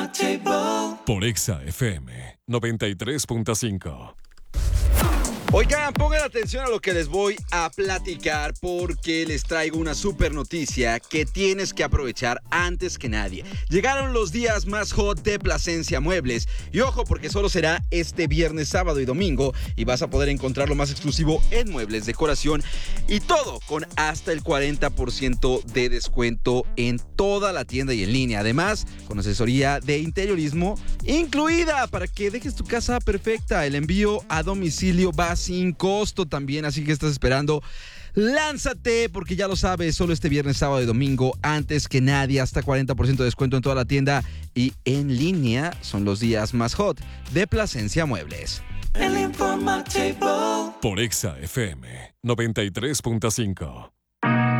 Por Exa FM 93.5. Oigan, pongan atención a lo que les voy a platicar porque les traigo una super noticia que tienes que aprovechar antes que nadie. Llegaron los días más hot de Plasencia Muebles y ojo porque solo será este viernes, sábado y domingo y vas a poder encontrar lo más exclusivo en muebles, decoración y todo con hasta el 40% de descuento en toda la tienda y en línea. Además, con asesoría de interiorismo incluida para que dejes tu casa perfecta. El envío a domicilio va sin costo también, así que estás esperando. Lánzate porque ya lo sabes, solo este viernes, sábado y domingo, antes que nadie, hasta 40% de descuento en toda la tienda y en línea. Son los días más hot de Plasencia Muebles. Por Exa FM 93.5.